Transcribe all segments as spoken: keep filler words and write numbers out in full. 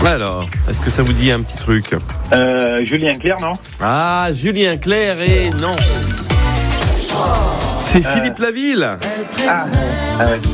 Alors, est-ce que ça vous dit un petit truc ? Euh, Julien Clerc, non ? Ah, Julien Clerc et non. C'est euh... Philippe Laville. Ah, ah ouais.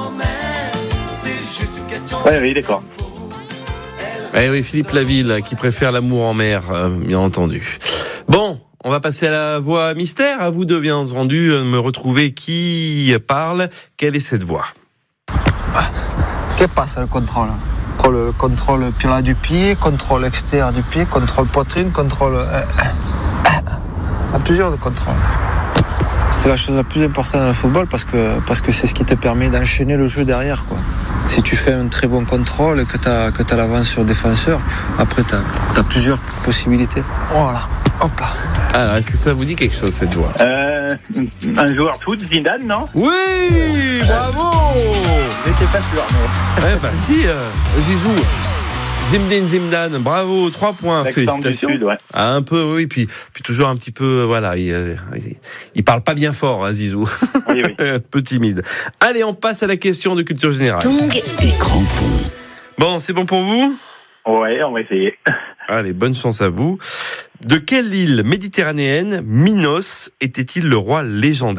Ouais, oui, d'accord. Eh oui, Philippe Laville qui préfère l'amour en mer, euh, bien entendu. Bon, on va passer à la voix mystère. À vous deux, bien entendu, me retrouver qui parle. Quelle est cette voix ? Qu'est-ce qui passe le contrôle ? Le contrôle plat du pied, contrôle extérieur du pied, contrôle poitrine, contrôle... Euh, euh, à plusieurs de contrôles. C'est la chose la plus importante dans le football parce que, parce que c'est ce qui te permet d'enchaîner le jeu derrière, quoi. Si tu fais un très bon contrôle et que tu as que tu as l'avance sur le défenseur, après tu as plusieurs possibilités. Voilà, hop là. Alors, est-ce que ça vous dit quelque chose, cette voix ? euh, Un joueur de foot, Zidane, non ? Oui, bravo. J'étais pas sûr, mais... Ouais, bah si, euh, Zizou. Zinedine Zidane, bravo, trois points, L'accent félicitations. du Sud, ouais. Ah, un peu, oui, puis, puis toujours un petit peu, voilà, il, il, il parle pas bien fort, hein, Zizou. Oui, oui. Un peu timide. Allez, on passe à la question de culture générale. Tongs et crampons. Bon, c'est bon pour vous ? Ouais, on va essayer. Allez, bonne chance à vous. De quelle île méditerranéenne Minos était-il le roi légendaire ?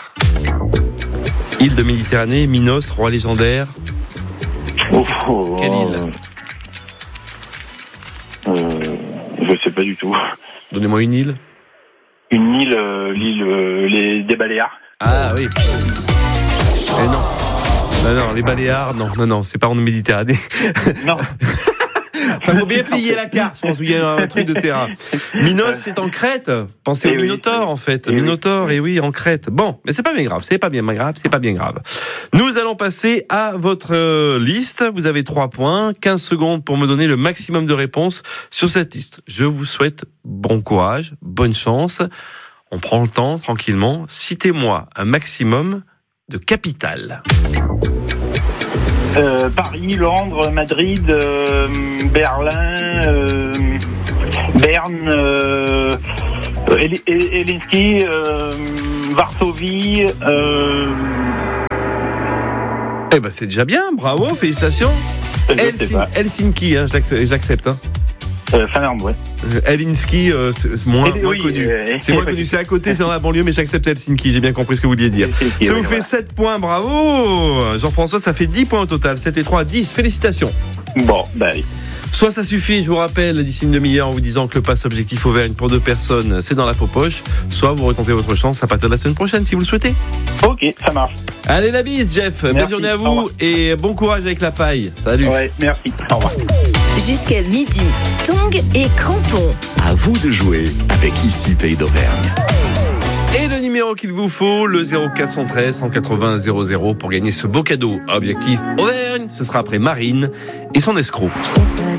Île de Méditerranée, Minos, roi légendaire. Oh, oh, Quelle île ? euh, Je sais pas du tout. Donnez-moi une île. Une île, euh, l'île euh, les, des Baléares. Ah oui. Eh non. Non, non, les Baléares, non, non, non, c'est pas en Méditerranée. Non. Enfin, faut bien plier la carte, je pense qu'il y a un truc de terrain. Minos, c'est en Crète. Pensez et au oui, Minotaure, en fait. Et Minotaure, oui. et oui, en Crète. Bon, mais c'est pas bien grave, c'est pas bien grave, c'est pas bien grave. Nous allons passer à votre euh, liste. Vous avez trois points, quinze secondes pour me donner le maximum de réponses sur cette liste. Je vous souhaite bon courage, bonne chance. On prend le temps, tranquillement. Citez-moi un maximum de capitales. Euh, Paris, Londres, Madrid, euh, Berlin, euh, Berne, euh, Hel- Hel- Helsinki, euh, Varsovie. Euh... Eh ben c'est déjà bien, bravo, félicitations. Helsin- Helsinki, hein, j'accepte. j'accepte hein. Euh, Finlande, ouais. Euh, Helsinki, euh, c'est moins, Et, moins oui, connu. euh, c'est moins connu, c'est à côté, c'est dans la banlieue, mais j'accepte Helsinki, j'ai bien compris ce que vous vouliez dire. Helsinki, Ça oui, vous fait voilà. sept points, bravo. Jean-François, ça fait dix points au total, sept et trois, dix, félicitations. Bon, bah oui. Soit ça suffit, je vous rappelle, d'ici une demi-heure en vous disant que le pass objectif Auvergne pour deux personnes, c'est dans la poche. Soit vous retentez votre chance à partir de la semaine prochaine, si vous le souhaitez. Ok, ça marche. Allez, la bise, Jeff. Merci, Belle journée à vous et bon courage avec la paille. Salut. Ouais, merci. Au revoir. Jusqu'à midi, Tongs et crampons. À vous de jouer avec Ici Pays d'Auvergne. Et le numéro qu'il vous faut, le zéro quatre cent treize trente quatre-vingts zéro zéro pour gagner ce beau cadeau. Objectif Auvergne, ce sera après Marine et son escroc.